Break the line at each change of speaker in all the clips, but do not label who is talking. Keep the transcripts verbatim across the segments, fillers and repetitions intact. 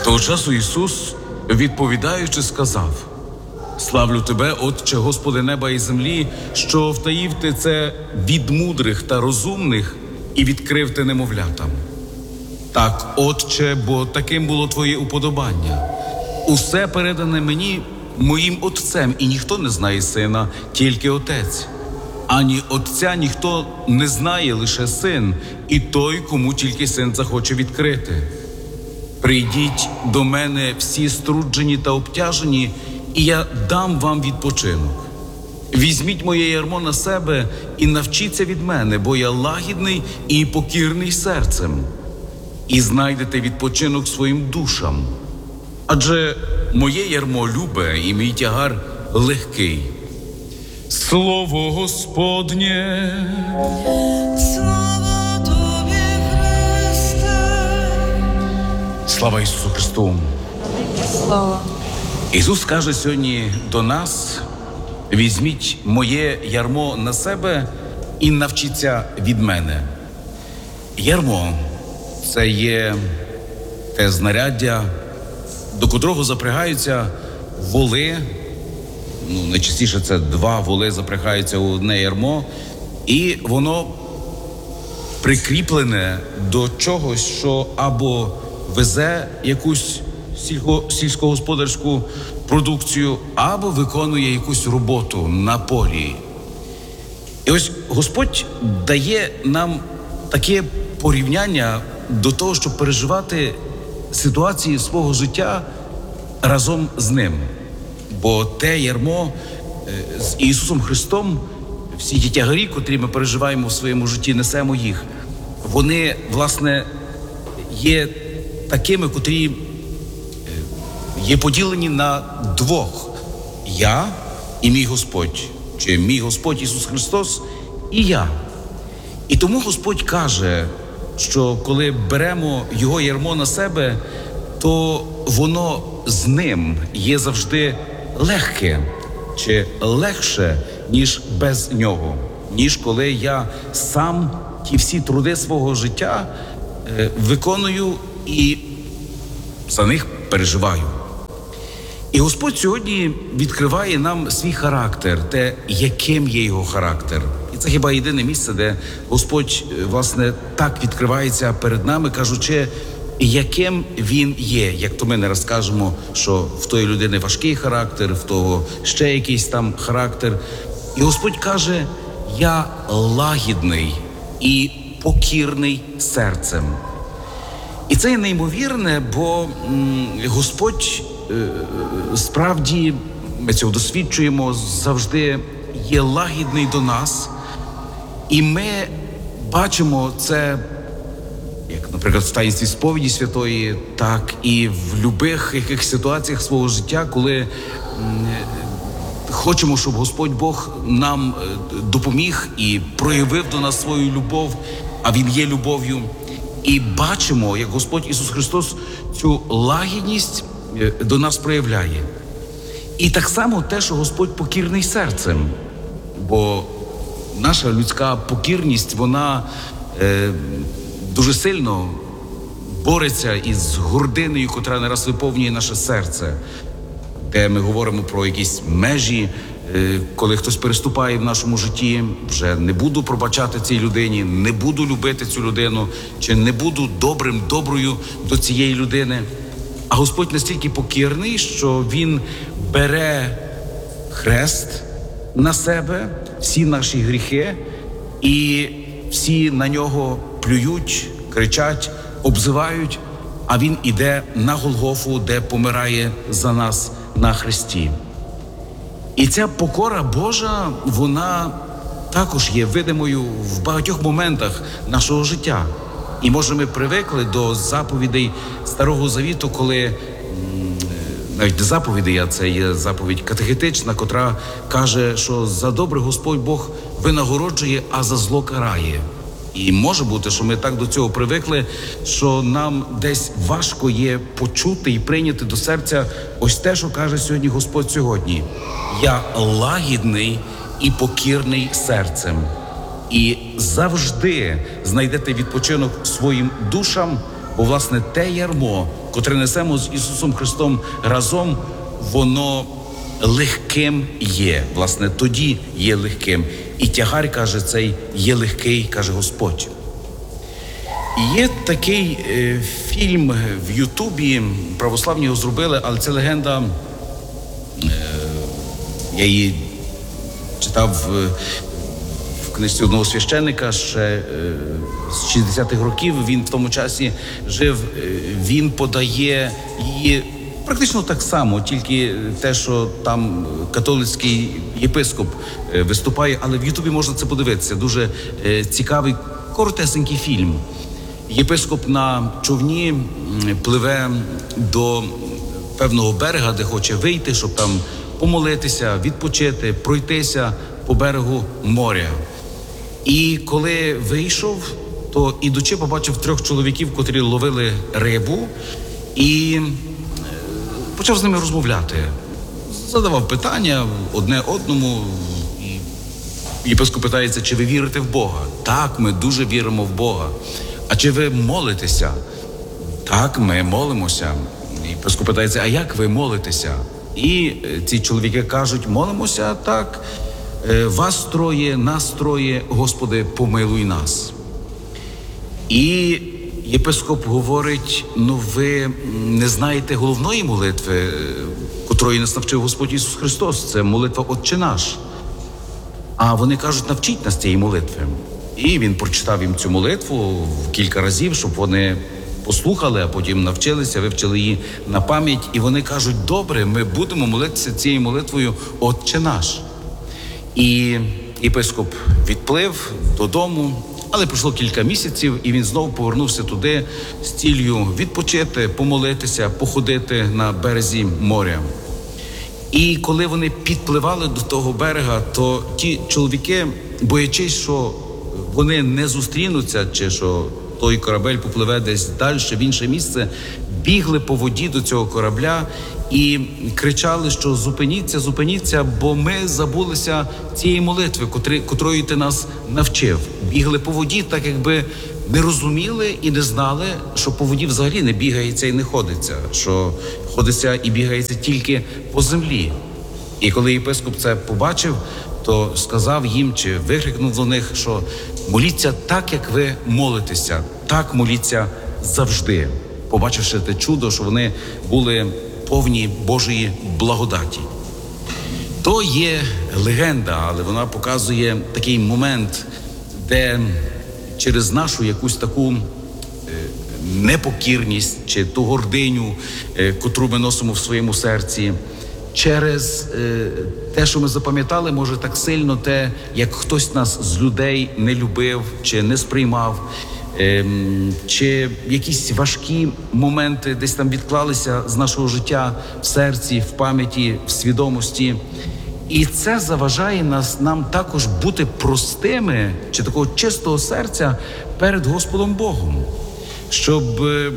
Того часу Ісус, відповідаючи, сказав: «Славлю Тебе, Отче, Господи неба і землі, що втаїв Ти це від мудрих та розумних і відкрив Ти немовлятам. Так, Отче, бо таким було Твоє уподобання. Усе передане мені моїм Отцем, і ніхто не знає Сина, тільки Отець. Ані Отця ніхто не знає, лише Син, і той, кому тільки Син захоче відкрити. Прийдіть до мене всі струджені та обтяжені, і я дам вам відпочинок. Візьміть моє ярмо на себе і навчіться від мене, бо я лагідний і покірний серцем, і знайдете відпочинок своїм душам. Адже моє ярмо любе, і мій тягар легкий». Слово Господнє.
Слава Тобі, Христе.
Слава Ісусу Христу.
Слава.
Ісус каже сьогодні до нас: візьміть моє ярмо на себе і навчіться від мене. Ярмо – це є те знаряддя, до котрого запрягаються воли. Ну, найчастіше це два воли запрягаються у одне ярмо, і воно прикріплене до чогось, що або везе якусь сільсько, сільськогосподарську продукцію, або виконує якусь роботу на полі. І ось Господь дає нам таке порівняння до того, щоб переживати ситуації свого життя разом з Ним. Бо те ярмо з Ісусом Христом, всі ті тягарі, котрі ми переживаємо в своєму житті, несемо їх, вони, власне, є такими, котрі є поділені на двох: я і мій Господь, чи мій Господь Ісус Христос і я. І тому Господь каже, що коли беремо Його ярмо на себе, то воно з Ним є завжди легке, чи легше, ніж без Нього, ніж коли я сам ті всі труди свого життя е, виконую і за них переживаю. І Господь сьогодні відкриває нам свій характер, те, яким є Його характер. І це хіба єдине місце, де Господь, власне, так відкривається перед нами, кажучи, яким Він є. Як то ми не розкажемо, що в тої людини важкий характер, в того ще якийсь там характер. І Господь каже: «Я лагідний і покірний серцем». І це є неймовірне, бо м, Господь е, справді, ми цього досвідчуємо, завжди є лагідний до нас. І ми бачимо це, як, наприклад, в таїнстві сповіді святої, так і в любих яких ситуаціях свого життя, коли м, хочемо, щоб Господь Бог нам допоміг і проявив до нас свою любов, а Він є любов'ю. І бачимо, як Господь Ісус Христос цю лагідність до нас проявляє. І так само те, що Господь покірний серцем, бо наша людська покірність, вона е, дуже сильно бореться із гординою, котра не раз виповнює наше серце, де ми говоримо про якісь межі, е, коли хтось переступає в нашому житті, вже не буду пробачати цій людині, не буду любити цю людину, чи не буду добрим, доброю до цієї людини. А Господь настільки покірний, що Він бере хрест на себе, всі наші гріхи, і всі на нього плюють, кричать, обзивають, а Він іде на Голгофу, де помирає за нас на хресті. І ця покора Божа, вона також є видимою в багатьох моментах нашого життя. І, може, ми привикли до заповідей Старого Завіту, коли, навіть не заповідей, а це є заповідь катехетична, котра каже, що за добре Господь Бог винагороджує, а за зло карає. І може бути, що ми так до цього привикли, що нам десь важко є почути і прийняти до серця ось те, що каже сьогодні Господь сьогодні. «Я лагідний і покірний серцем». І завжди знайдете відпочинок своїм душам, Бо, власне, те ярмо, котре несемо з Ісусом Христом разом, воно легким є. Власне, тоді є легким. І тягар, каже, цей є легкий, каже Господь. І є такий е, фільм в Ютубі, православні його зробили, але це легенда, е, я її читав е, в книжці одного священника ще е, з шістдесятих років, він в тому часі жив, е, він подає її практично так само, тільки те, що там католицький єпископ е, виступає, але в Ютубі можна це подивитися, дуже е, цікавий, коротесенький фільм. Єпископ на човні пливе до певного берега, де хоче вийти, щоб там помолитися, відпочити, пройтися по берегу моря. І коли вийшов, то ідучи побачив трьох чоловіків, котрі ловили рибу, і почав з ними розмовляти. Задавав питання одне одному. І єпископ питається, чи ви вірите в Бога? Так, ми дуже віримо в Бога. А чи ви молитеся? Так, ми молимося. Єпископ питається, а як ви молитеся? І ці чоловіки кажуть, молимося так, вас троє, нас троє, Господи, помилуй нас. І єпископ говорить, ну ви не знаєте головної молитви, котрої нас навчив Господь Ісус Христос, це молитва «Отче наш». А вони кажуть, навчіть нас цієї молитви. І він прочитав їм цю молитву кілька разів, щоб вони послухали, а потім навчилися, вивчили її на пам'ять. І вони кажуть, добре, ми будемо молитися цією молитвою «Отче наш». І єпископ відплив додому, але пройшло кілька місяців, і він знову повернувся туди з ціллю відпочити, помолитися, походити на березі моря. І коли вони підпливали до того берега, то ті чоловіки, боячись, що вони не зустрінуться, чи що той корабель попливе десь далі, в інше місце, бігли по воді до цього корабля і кричали, що зупиніться, зупиніться, бо ми забулися цієї молитви, котрі, котрої ти нас навчив. Бігли по воді, так якби не розуміли і не знали, що по воді взагалі не бігається і не ходиться, що ходиться і бігається тільки по землі. І коли єпископ це побачив, то сказав їм, чи викрикнув до них, що моліться так, як ви молитеся, так моліться завжди, побачивши те чудо, що вони були повні Божої благодаті. То є легенда, але вона показує такий момент, де через нашу якусь таку непокірність чи ту гординю, котру ми носимо в своєму серці, через е, те, що ми запам'ятали, може так сильно те, як хтось нас з людей не любив чи не сприймав, е, чи якісь важкі моменти десь там відклалися з нашого життя в серці, в пам'яті, в свідомості. І це заважає нас, нам також бути простими чи такого чистого серця перед Господом Богом, щоб е,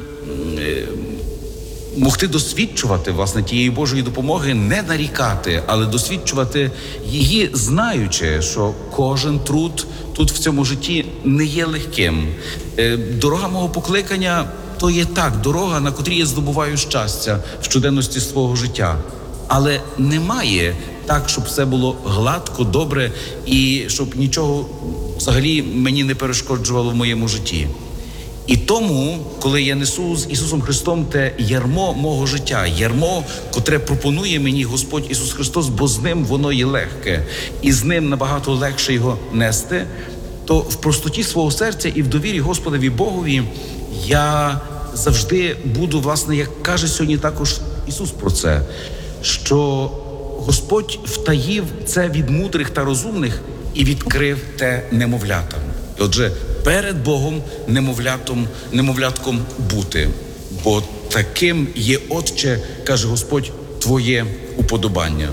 могти досвідчувати, власне, тієї Божої допомоги, не нарікати, але досвідчувати її, знаючи, що кожен труд тут в цьому житті не є легким. Дорога мого покликання – то є так, дорога, на котрій я здобуваю щастя в щоденності свого життя. Але немає так, щоб все було гладко, добре і щоб нічого взагалі мені не перешкоджувало в моєму житті. І тому, коли я несу з Ісусом Христом те ярмо мого життя, ярмо, котре пропонує мені Господь Ісус Христос, бо з ним воно є легке, і з ним набагато легше його нести, то в простоті свого серця і в довірі Господові Богові я завжди буду, власне, як каже сьогодні також Ісус про це, що Господь втаїв це від мудрих та розумних і відкрив те немовлятам. І отже, перед Богом немовлятом, немовлятком бути, бо таким є, Отче, каже Господь, твоє уподобання.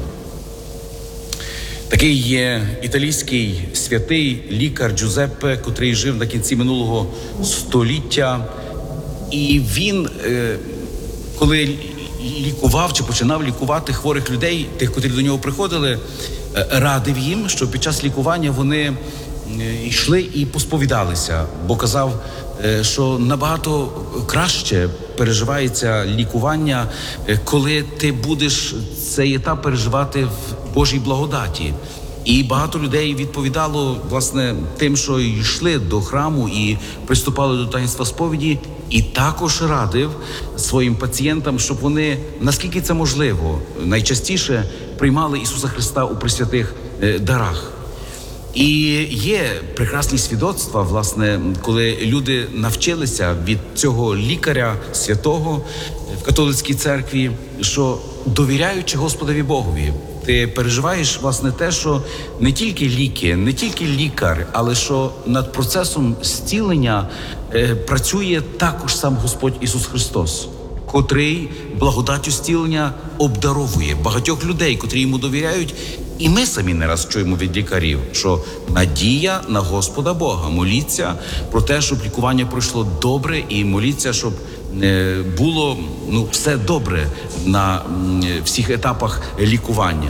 Такий є італійський святий лікар Джузеппе, котрий жив на кінці минулого століття. І він, коли лікував чи починав лікувати хворих людей, тих, котрі до нього приходили, радив їм, що під час лікування вони е, йшли і посповідалися, бо казав, е, що набагато краще переживається лікування, е, коли ти будеш цей етап переживати в Божій благодаті. І багато людей відповідало, власне, тим, що йшли до храму і приступали до таїнства сповіді, і також радив своїм пацієнтам, щоб вони, наскільки це можливо, найчастіше приймали Ісуса Христа у пресвятих е, дарах. І є прекрасні свідоцтва, власне, коли люди навчилися від цього лікаря святого в католицькій церкві, що довіряючи Господові Богові, ти переживаєш, власне, те, що не тільки ліки, не тільки лікар, але що над процесом зцілення е, працює також сам Господь Ісус Христос, котрий благодаттю зцілення обдаровує багатьох людей, котрі йому довіряють. І ми самі не раз чуємо від лікарів, що надія на Господа Бога. Моліться про те, щоб лікування пройшло добре, і моліться, щоб е, було ну, все добре на м, всіх етапах лікування.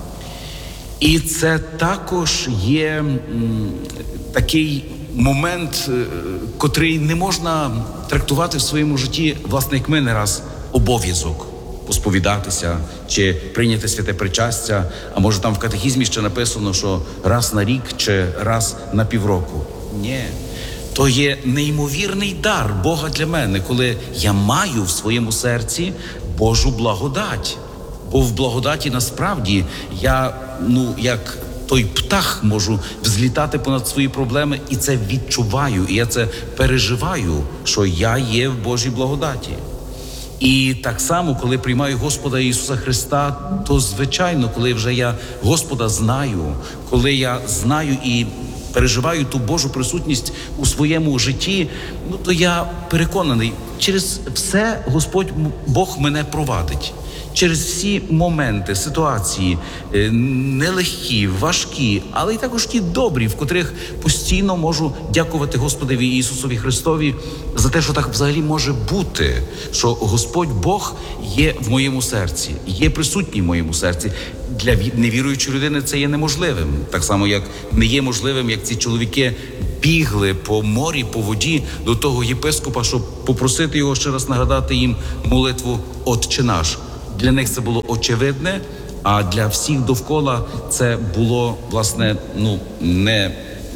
І це також є м, такий момент, е, котрий не можна трактувати в своєму житті, власне, як ми не раз, обов'язок. Посповідатися, чи прийняти святе причастя, а може там в катехізмі ще написано, що раз на рік чи раз на півроку. Ні. То є неймовірний дар Бога для мене, коли я маю в своєму серці Божу благодать. Бо в благодаті насправді я, ну, як той птах можу взлітати понад свої проблеми, і це відчуваю, і я це переживаю, що я є в Божій благодаті. І так само, коли приймаю Господа Ісуса Христа, то звичайно, коли вже я Господа знаю, коли я знаю і переживаю ту Божу присутність у своєму житті, ну то я переконаний, через все Господь Бог мене провадить. Через всі моменти, ситуації, нелегкі, важкі, але й також ті добрі, в котрих постійно можу дякувати Господові Ісусові Христові за те, що так взагалі може бути, що Господь Бог є в моєму серці, є присутній в моєму серці. Для невіруючої людини це є неможливим. Так само, як не є можливим, як ці чоловіки бігли по морі, по воді до того єпископа, щоб попросити його ще раз нагадати їм молитву «Отче наш». Для них це було очевидне, а для всіх довкола це було, власне, ну, не,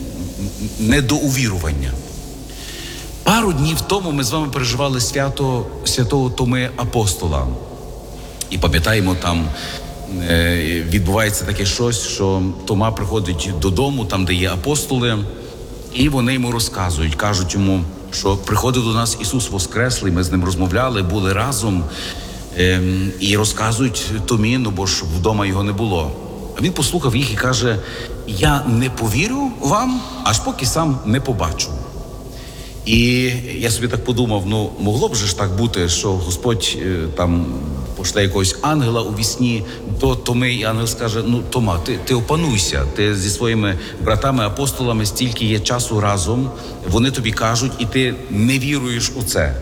не до увірування. Пару днів тому ми з вами переживали свято святого Томи Апостола. І пам'ятаємо, там е, відбувається таке щось, що Тома приходить додому, там, де є апостоли, і вони йому розказують, кажуть йому, що приходив до нас Ісус Воскреслий, ми з ним розмовляли, були разом, Ем, і розказують Томі, ну бо ж вдома його не було. А він послухав їх і каже: я не повірю вам, аж поки сам не побачу. І я собі так подумав, ну могло б же ж так бути, що Господь е, там пошле якогось ангела у вісні до Томи, і ангел скаже: ну Тома, ти, ти опануйся, ти зі своїми братами-апостолами стільки є часу разом, вони тобі кажуть, і ти не віруєш у це.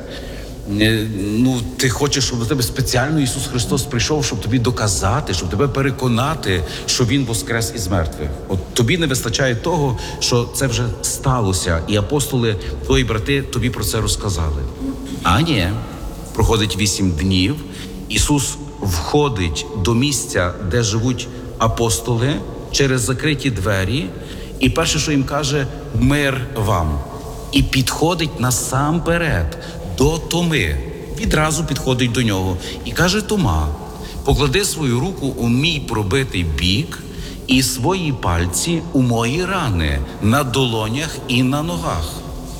Ну, ти хочеш, щоб до тебе спеціально Ісус Христос прийшов, щоб тобі доказати, щоб тебе переконати, що Він воскрес із мертвих. От тобі не вистачає того, що це вже сталося, і апостоли, твої брати, тобі про це розказали. А ні, проходить вісім днів, Ісус входить до місця, де живуть апостоли, через закриті двері, і перше, що їм каже: мир вам. І підходить насамперед до Томи, відразу підходить до нього і каже: Тома, поклади свою руку у мій пробитий бік і свої пальці у мої рани на долонях і на ногах.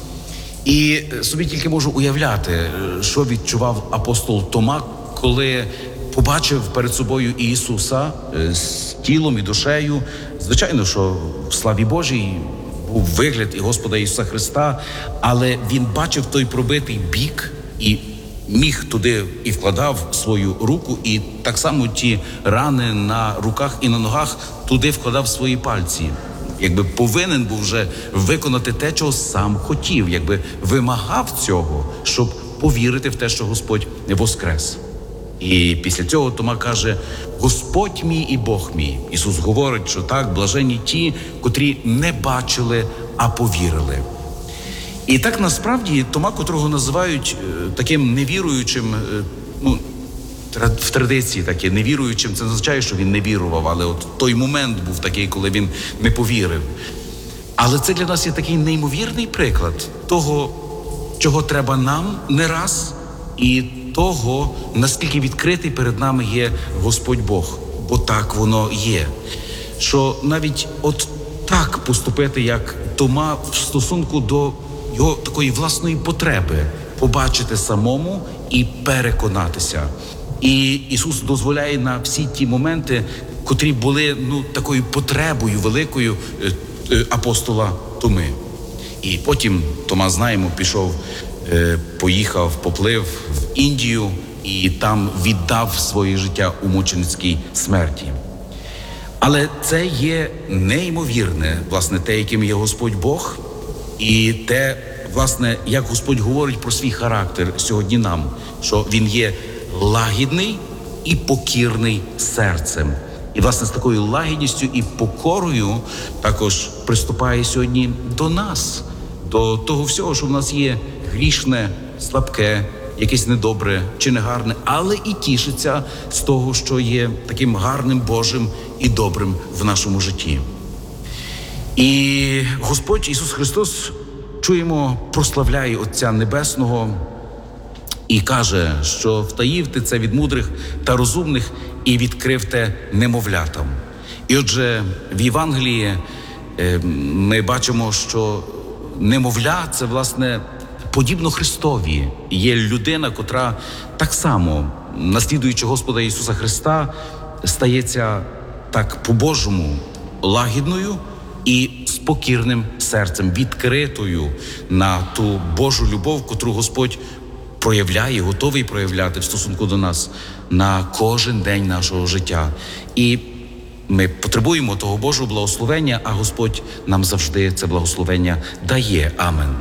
І собі тільки можу уявляти, що відчував апостол Тома, коли побачив перед собою Ісуса з тілом і душею. Звичайно, що в славі Божій був вигляд і Господа Ісуса Христа, але він бачив той пробитий бік і міг туди і вкладав свою руку, і так само ті рани на руках і на ногах туди вкладав свої пальці. Якби повинен був вже виконати те, чого сам хотів, якби вимагав цього, щоб повірити в те, що Господь воскрес. І після цього Тома каже: «Господь мій і Бог мій». Ісус говорить, що так, блаженні ті, котрі не бачили, а повірили. І так насправді Тома, котрого називають е, таким невіруючим, е, ну, в традиції таке, невіруючим, це не означає, що він не вірував, але от той момент був такий, коли він не повірив. Але це для нас є такий неймовірний приклад того, чого треба нам не раз, і того, наскільки відкритий перед нами є Господь Бог. Бо так воно є. Що навіть от так поступити, як Тома, в стосунку до його такої власної потреби, побачити самому і переконатися. І Ісус дозволяє на всі ті моменти, котрі були, ну, такою потребою великою е, е, апостола Томи. І потім Тома, знаємо, пішов, е, поїхав, поплив в Індію і там віддав своє життя у мученицькій смерті. Але це є неймовірне, власне, те, яким є Господь Бог, і те, власне, як Господь говорить про свій характер сьогодні нам, що Він є лагідний і покірний серцем. І, власне, з такою лагідністю і покорою також приступає сьогодні до нас, до того всього, що в нас є грішне, слабке, якесь недобре чи негарне, але і тішиться з того, що є таким гарним, Божим і добрим в нашому житті. І Господь Ісус Христос, чуємо, прославляє Отця Небесного і каже, що втаїв ти це від мудрих та розумних і відкрив те немовлятам. І отже, в Євангелії ми бачимо, що немовля – це, власне, подібно Христові. Є людина, котра так само, наслідуючи Господа Ісуса Христа, стається так по-божому лагідною і з покірним серцем, відкритою на ту Божу любов, котру Господь проявляє, готовий проявляти в стосунку до нас на кожен день нашого життя. І ми потребуємо того Божого благословення, а Господь нам завжди це благословення дає. Амен.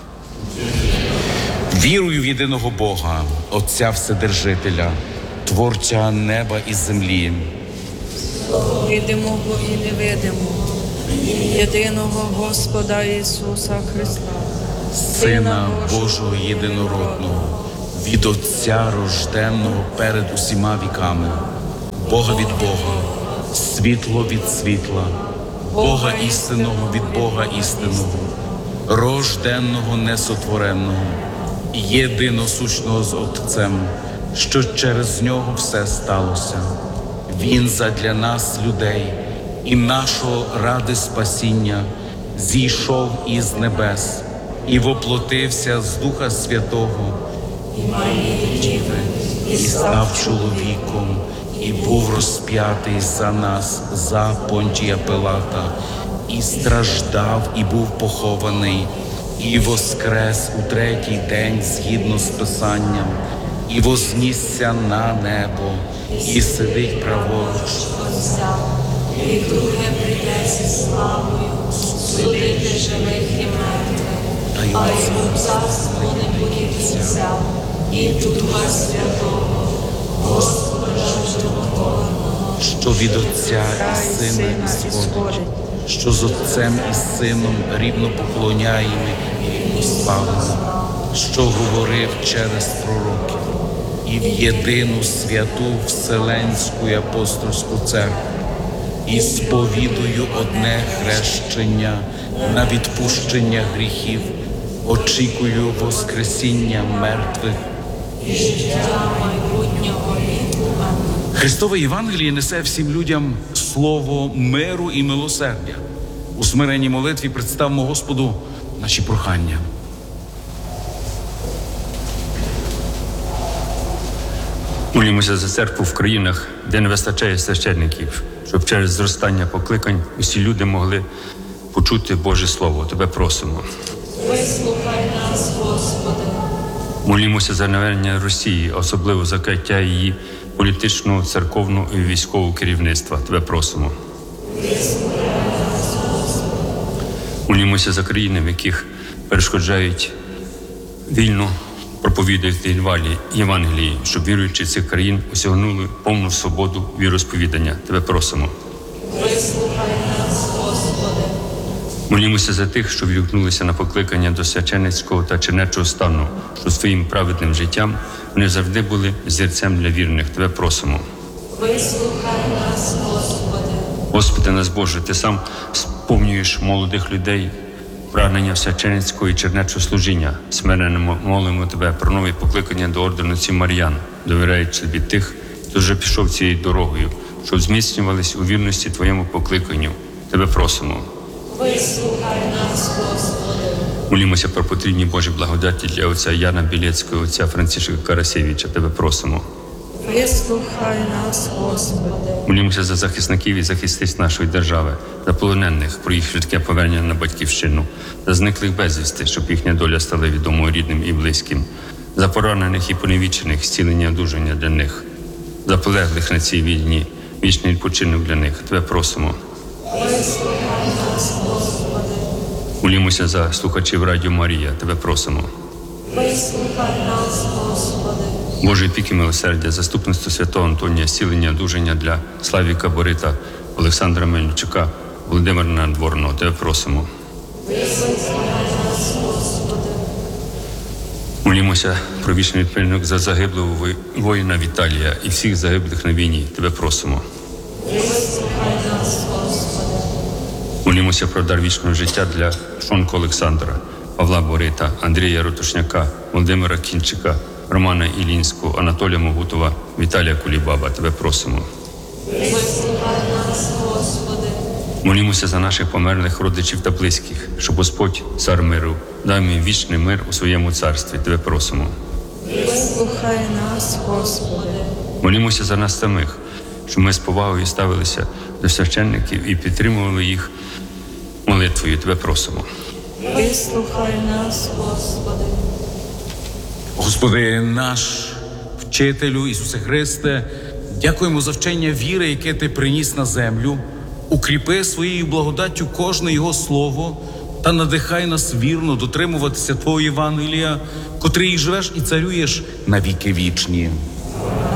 Вірую в єдиного Бога, Отця Вседержителя, Творця неба і землі,
Видимого і невидимого, єдиного Господа Ісуса Христа,
Сина Божого єдинородного, від Отця рожденного перед усіма віками, Бога від Бога, світло від світла, Бога істинного від Бога істинного, рожденного несотвореного, єдиносущного з Отцем, що через нього все сталося. Він задля нас, людей, і нашого ради спасіння зійшов із небес і воплотився з Духа Святого і Марії Діви, і став чоловіком, і був розп'ятий за нас, за Понтія Пилата, і страждав, і був похований, і воскрес у третій день згідно з Писанням, і вознісся на небо, і сидить праворуч Отця,
і друге прийде зі славою, судити живих і мертвих, а йому царство не буде кінця, і Духа Святого, Господа животворного,
що від Отця і Сина ісходить, що з Отцем і Сином рівно поклоняємо і рівно славимо, що говорив через пророків, і в єдину святу Вселенську і апостольську церкву, і сповідую одне хрещення на відпущення гріхів, очікую воскресіння мертвих
і життя майбутнього віку.
Христове Євангеліє несе всім людям слово миру і милосердя. У смиренній молитві представмо Господу наші прохання.
Молімося за церкву в країнах, де не вистачає священників, щоб через зростання покликань усі люди могли почути Боже Слово. Тебе просимо.
Вислухай нас, Господи.
Молімося за навернення Росії, особливо закриття її політичного, церковного і військового керівництва. Тебе просимо. Молімося за країни, в яких перешкоджають вільно проповідувати Євангелії, Євангелії, щоб віруючи цих країн осягнули повну свободу віросповідання. Тебе просимо.
Вислухай нас, Господи.
Молімося за тих, що відгукнулися на покликання до священницького та чернечого стану, що своїм праведним життям вони завжди були зірцем для вірних. Тебе просимо.
Вислухай нас, Господи.
Господи наш Боже, Ти сам сповнюєш молодих людей прагнення священницького і чернечого служіння. Смиренно молимо Тебе про нове покликання до ордену отців Мар'ян, довіряючи Тобі тих, хто вже пішов цією дорогою, щоб зміцнювались у вірності Твоєму покликанню. Тебе просимо.
Вислухай нас, Господи.
Молімося про потрібні Божі благодаті для отця Яна Білецького, отця Францишка Карасєвича. Тебе просимо.
Вислухай нас, Господи.
Молімося за захисників і захисниць нашої держави, за полонених, про їх швидке повернення на батьківщину, за зниклих безвісти, щоб їхня доля стала відомою рідним і близьким, за поранених і поневічених, зцілення одужання для них, за полеглих на цій війні, вічний відпочинок для них. Тебе просимо.
Вислухай нас, Господи.
Молімося за слухачів Радіо Марія. Тебе просимо.
Вислухай нас, Господи.
Боже опіки милосердя, заступництво святого Антонія, зцілення, одужання для Славіка Борита, Олександра Мельничука, Володимира Надворного. Тебе просимо.
Вислухай нас, Господи.
Молімося про вічний відпочинок за загиблого воїна Віталія і всіх загиблих на війні. Тебе просимо.
Вислухай нас, Господи.
Молімося про дар вічного життя для Шонко Олександра, Павла Борита, Андрія Ротушняка, Володимира Кінчика, Романа Ілінського, Анатолія Могутова, Віталія Кулібаба. Тебе просимо.
Вислухай нас, Господи.
Молімося за наших померлих родичів та близьких, щоб Господь, цар миру, дав їм вічний мир у своєму царстві. Тебе просимо.
Вислухай нас, Господи.
Молімося за нас самих, щоб ми з повагою ставилися до священників і підтримували їх молитвою. Тебе просимо.
Вислухай нас, Господи.
Господи наш вчителю Ісусе Христе, дякуємо за вчення віри, яке Ти приніс на землю. Укріпи своєю благодаттю кожне Його слово та надихай нас вірно дотримуватися Твого Євангелія, котрий живеш і царюєш на віки вічні.